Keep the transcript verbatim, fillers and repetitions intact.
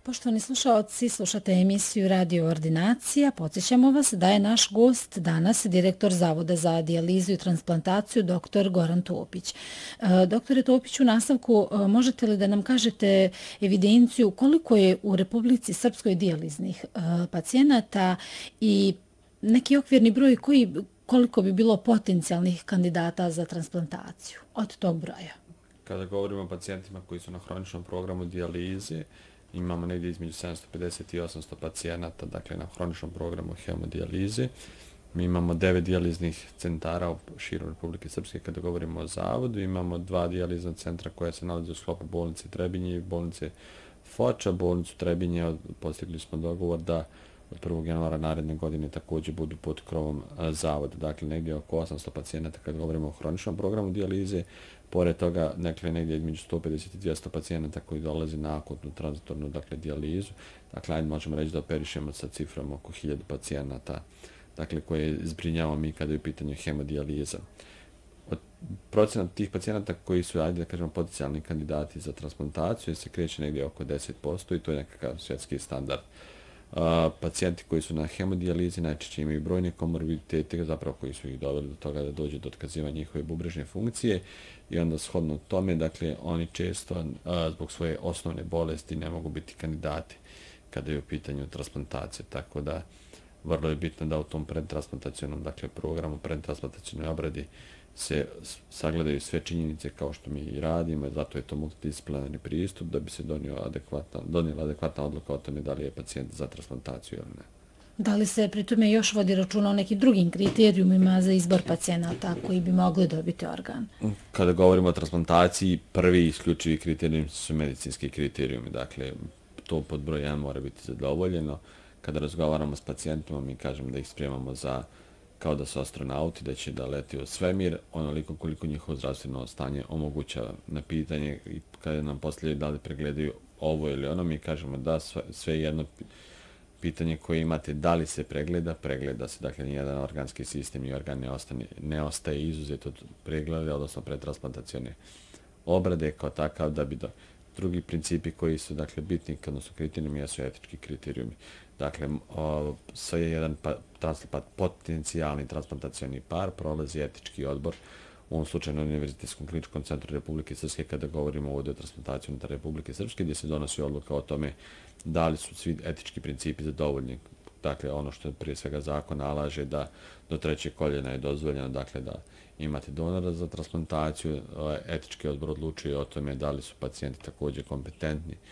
Poštovani slušaoci, slušate emisiju Radio Ordinacija. Podsjećamo vas da je naš gost danas direktor Zavoda za dijalizu i transplantaciju dr. Goran Topić. Doktore Topić, u nastavku možete li da nam kažete evidenciju koliko je u Republici Srpskoj dijaliznih pacijenata i neki okvirni broj koji, koliko bi bilo potencijalnih kandidata za transplantaciju od tog broja? Kada govorimo o pacijentima koji su na hroničnom programu dijalize, imamo negdje između sedamsto pedeset i osamsto pacijenata, dakle na hroničnom programu hemodijalize. Mi imamo devet dijaliznih centara širom Republike Srpske kada govorimo o zavodu. Imamo dva dijalizna centra koja se nalaze u sklopu bolnice Trebinje i bolnice Foča. Bolnicu Trebinje postigli smo dogovor da od prvog januara naredne godine također budu pod krovom zavoda. Dakle, negdje oko osamsto pacijenata kada govorimo o hroničnom programu dijalize. Pored toga, dakle, negdje između sto pedeset i dvjesto pacijenata koji dolaze na akutnu tranzitornu, dakle, dijalizu. Dakle, ajde možemo reći da operišemo sa cifrom oko hiljadu pacijenata, dakle, koje zbrinjavamo mi kada je u pitanju hemodijaliza. Od procena tih pacijenata koji su, ajde da kažemo, potencijalni kandidati za transplantaciju se kreće negdje oko deset posto i to je nekakav svjetski standard. Uh, pacijenti koji su na hemodijalizi najčešće imaju brojne komorbiditete, zapravo koji su ih doveli do toga da dođe do otkazivanja njihove bubrežne funkcije i onda shodno tome, dakle, oni često uh, zbog svoje osnovne bolesti ne mogu biti kandidati kada je u pitanju transplantacije, tako da vrlo je bitno da u tom predtransplantacionom, dakle, programu, predtransplantacionoj obradi se sagledaju sve činjenice kao što mi i radimo, zato je to multidisciplinarni pristup da bi se donio adekvatna, donijela adekvatna odluka o tome da li je pacijent za transplantaciju ili ne. Da li se pri tome još vodi računa o nekim drugim kriterijumima za izbor pacijenata koji bi mogli dobiti organ? Kada govorimo o transplantaciji, prvi isključivi kriterijumi su medicinski kriterijumi, dakle, to pod broj jedan mora biti zadovoljeno. Kada razgovaramo s pacijentima, mi kažemo da ih spremamo za kao da su astronauti, da će da leti u svemir, onoliko koliko njihovo zdravstveno stanje omogućava. Na pitanje, kada nam postavljaju da li pregledaju ovo ili ono, mi kažemo da sve, sve jedno pitanje koje imate, da li se pregleda, pregleda se. Dakle, nijedan organski sistem i organ ne, ostane, ne ostaje izuzet od pregleda, odnosno predtransplantacione obrade kao takav da bi do drugi principi koji su, dakle, bitni, odnosno kriterijumi, jesu etički kriterijumi. Dakle, o, sve je jedan pa, transplant, potencijalni transplantacioni par, prolazi etički odbor, u ovom slučaju na Univerzitetskom kliničkom centru Republike Srpske, kada govorimo o transplantacijom unutar Republike Srpske, gdje se donosi odluka o tome da li su svi etički principi zadovoljni. Dakle, ono što prije svega zakon nalaže da do trećeg koljena je dozvoljeno, dakle, da imate donora za transplantaciju, etički odbor odlučuje o tome da li su pacijenti također kompetentni